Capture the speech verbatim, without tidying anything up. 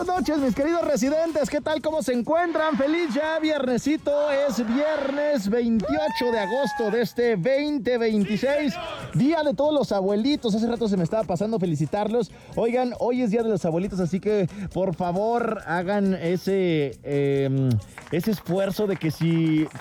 buenas noches, mis queridos residentes. ¿Qué tal? ¿Cómo se encuentran? Feliz ya viernesito. Es viernes veintiocho de agosto de este veinte veintiséis. Día de todos los abuelitos. Hace rato se me estaba pasando felicitarlos. Oigan, hoy es día de los abuelitos, así que por favor hagan ese, eh, ese esfuerzo de que si